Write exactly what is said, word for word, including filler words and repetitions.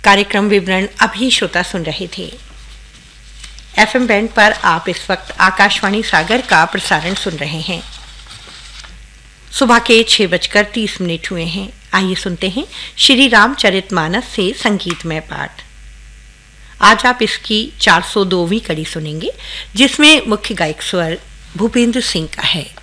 कार्यक्रम विवरण अभी श्रोता सुन रहे थे। एफएम बैंड पर आप इस वक्त आकाशवाणी सागर का प्रसारण सुन रहे हैं। सुबह के छह बजकर तीस मिनट हुए हैं। आइए सुनते हैं श्री रामचरितमानस से संगीतमय पाठ। आज आप इसकी चार सौ दोवीं कड़ी सुनेंगे, जिसमें मुख्य गायक स्वर भूपेंद्र सिंह का है।